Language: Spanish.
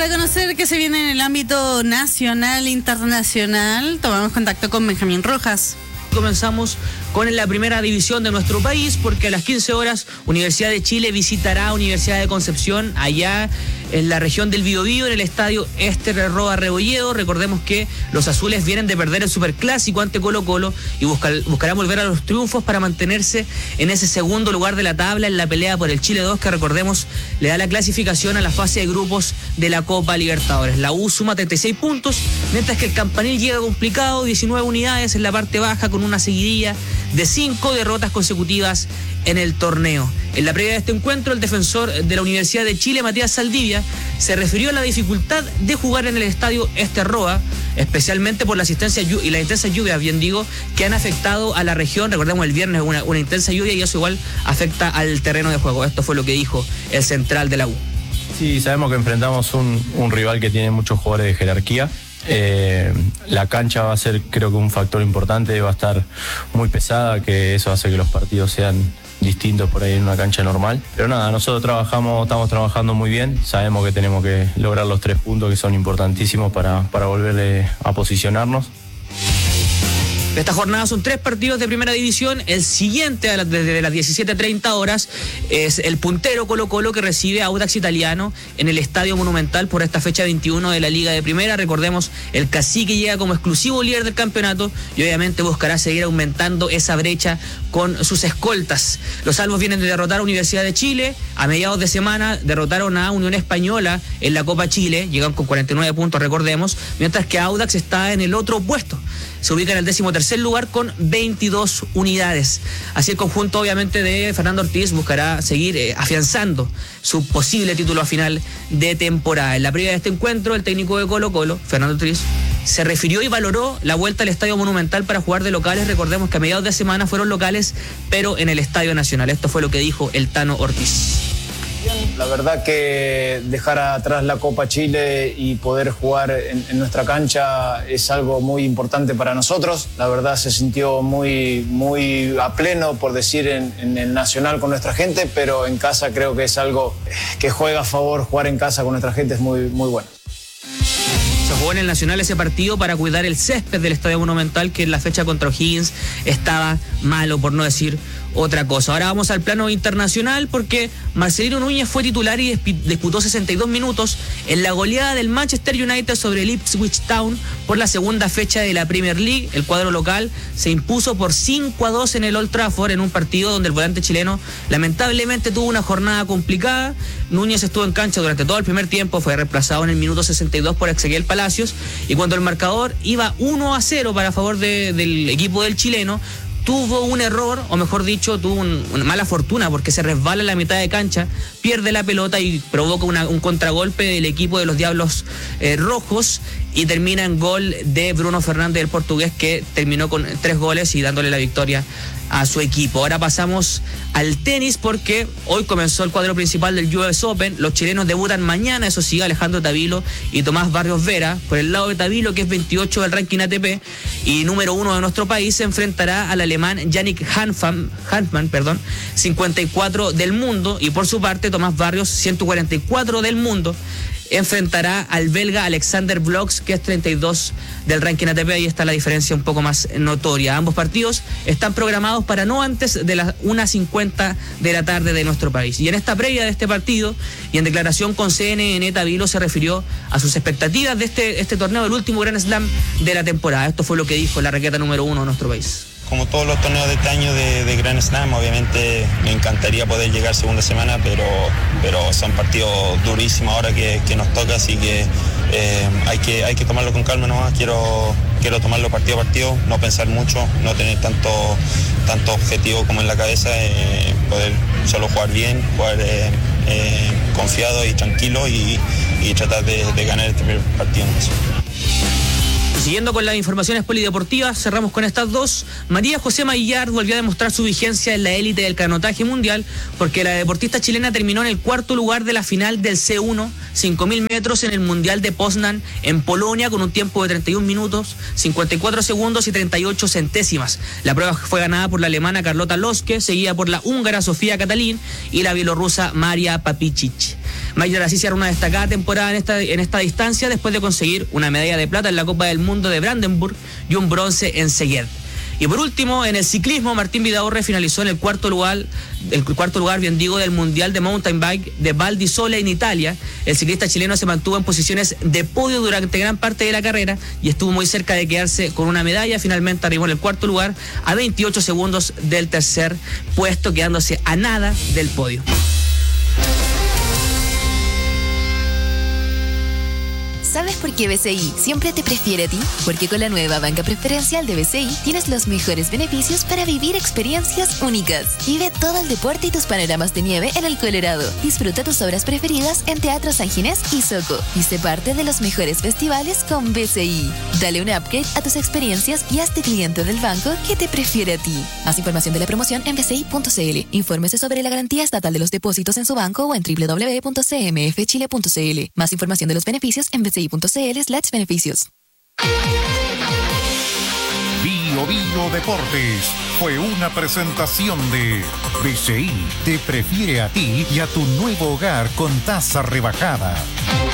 Para conocer qué se viene en el ámbito nacional e internacional, tomamos contacto con Benjamín Rojas. Comenzamos con la primera división de nuestro país, porque a las 15 horas Universidad de Chile visitará Universidad de Concepción allá en la región del Biobío, en el estadio Ester Roa Rebolledo. Recordemos que los azules vienen de perder el Superclásico ante Colo-Colo y buscarán volver a los triunfos para mantenerse en ese segundo lugar de la tabla en la pelea por el Chile 2, que recordemos le da la clasificación a la fase de grupos de la Copa Libertadores. La U suma 36 puntos, mientras que el Campanil llega complicado, 19 unidades en la parte baja, con una seguidilla de 5 derrotas consecutivas en el torneo. En la previa de este encuentro, el defensor de la Universidad de Chile, Matías Saldivia, se refirió a la dificultad de jugar en el estadio Ester Roa, especialmente por la asistencia y la intensa lluvia, bien digo, que han afectado a la región. Recordemos, el viernes una intensa lluvia y eso igual afecta al terreno de juego. Esto fue lo que dijo el central de la U. Sí, sabemos que enfrentamos un rival que tiene muchos jugadores de jerarquía. La cancha va a ser, creo que, un factor importante, va a estar muy pesada, que eso hace que los partidos sean distintos por ahí en una cancha normal. Pero nada, nosotros estamos trabajando muy bien, sabemos que tenemos que lograr los 3 puntos que son importantísimos para volver a posicionarnos. Esta jornada son 3 partidos de primera división. El siguiente, desde las 17:30 horas, es el puntero Colo-Colo, que recibe a Audax Italiano en el Estadio Monumental por esta fecha 21 de la Liga de Primera. Recordemos, el Cacique llega como exclusivo líder del campeonato y obviamente buscará seguir aumentando esa brecha con sus escoltas. Los salvos vienen de derrotar a Universidad de Chile. A mediados de semana derrotaron a Unión Española en la Copa Chile, llegan con 49 puntos, recordemos, mientras que Audax está en el otro puesto. Se ubica en el 13º lugar con 22 unidades. Así el conjunto, obviamente, de Fernando Ortiz buscará seguir afianzando su posible título a final de temporada. En la previa de este encuentro, el técnico de Colo-Colo, Fernando Ortiz, se refirió y valoró la vuelta al Estadio Monumental para jugar de locales. Recordemos que a mediados de semana fueron locales, pero en el Estadio Nacional. Esto fue lo que dijo el Tano Ortiz. La verdad que dejar atrás la Copa Chile y poder jugar en nuestra cancha es algo muy importante para nosotros. La verdad se sintió muy a pleno, por decir, en el Nacional con nuestra gente, pero en casa creo que es algo que juega a favor. Jugar en casa con nuestra gente es muy bueno. Se jugó en el Nacional ese partido para cuidar el césped del Estadio Monumental, que en la fecha contra O'Higgins estaba malo, por no decir otra cosa. Ahora vamos al plano internacional, porque Marcelino Núñez fue titular y disputó 62 minutos en la goleada del Manchester United sobre el Ipswich Town por la segunda fecha de la Premier League. El cuadro local se impuso por 5-2 en el Old Trafford, en un partido donde el volante chileno lamentablemente tuvo una jornada complicada. Núñez estuvo en cancha durante todo el primer tiempo, fue reemplazado en el minuto 62 por Ezequiel Palacios, y cuando el marcador iba 1-0 para favor del equipo del chileno, tuvo un error, o mejor dicho, tuvo una mala fortuna, porque se resbala en la mitad de cancha, pierde la pelota y provoca un contragolpe del equipo de los Diablos Rojos, y termina en gol de Bruno Fernández, el portugués, que terminó con 3 goles y dándole la victoria a su equipo. Ahora pasamos al tenis, porque hoy comenzó el cuadro principal del US Open. Los chilenos debutan mañana, eso sí, Alejandro Tavilo y Tomás Barrios Vera. Por el lado de Tavilo, que es 28 del ranking ATP y número 1 de nuestro país, se enfrentará al alemán Yannick Hanfmann, 54 del mundo, y por su parte Tomás Barrios, 144 del mundo, enfrentará al belga Alexander Bloks, que es 32 del ranking ATP. Ahí está la diferencia un poco más notoria. Ambos partidos están programados para no antes de las 1:50 de la tarde de nuestro país. Y en esta previa de este partido, y en declaración con CNN, Tavilo se refirió a sus expectativas de este torneo, el último Grand Slam de la temporada. Esto fue lo que dijo la raqueta número 1 de nuestro país. Como todos los torneos de este año de Grand Slam, obviamente me encantaría poder llegar segunda semana, pero son partidos durísimos ahora que nos toca, así que hay que tomarlo con calma nomás. Quiero tomarlo partido a partido, no pensar mucho, no tener tanto objetivo como en la cabeza, poder solo jugar bien, jugar confiado y tranquilo, y tratar de ganar este primer partido más. Siguiendo con las informaciones polideportivas, cerramos con estas dos. María José Maillard volvió a demostrar su vigencia en la élite del canotaje mundial, porque la deportista chilena terminó en el 4º lugar de la final del C1, 5.000 metros, en el Mundial de Poznan en Polonia, con un tiempo de 31 minutos, 54 segundos y 38 centésimas. La prueba fue ganada por la alemana Carlota Loske, seguida por la húngara Sofía Katalin y la bielorrusa Maria Papicic. Mayra así cierra una destacada temporada en esta distancia después de conseguir una medalla de plata en la Copa del Mundo de Brandenburg y un bronce en Szeged. Y por último, en el ciclismo, Martín Vidaurre finalizó en el cuarto lugar, bien digo, del Mundial de Mountain Bike de Val di Sole en Italia. El ciclista chileno se mantuvo en posiciones de podio durante gran parte de la carrera y estuvo muy cerca de quedarse con una medalla. Finalmente arribó en el cuarto lugar a 28 segundos del tercer puesto, quedándose a nada del podio. ¿Sabes por qué BCI siempre te prefiere a ti? Porque con la nueva banca preferencial de BCI tienes los mejores beneficios para vivir experiencias únicas. Vive todo el deporte y tus panoramas de nieve en el Colorado. Disfruta tus obras preferidas en Teatro San Ginés y Soco. Y sé parte de los mejores festivales con BCI. Dale un upgrade a tus experiencias y hazte cliente del banco que te prefiere a ti. Más información de la promoción en bci.cl. Infórmese sobre la garantía estatal de los depósitos en su banco o en www.cmfchile.cl. Más información de los beneficios en bci.cl/beneficios. Bio Bio Deportes fue una presentación de BCI. Te prefiere a ti y a tu nuevo hogar con tasa rebajada.